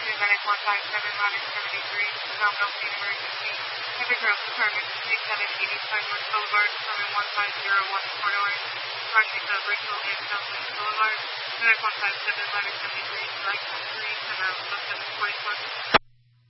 Medic 157, ladder 73, South Elsie emergency. Heavy growth department 2785 North Boulevard, Department 1501 corridor. Project of Rachel and Southwest Boulevard. Medic 157, ladder 73, right 3, 10 out, 744.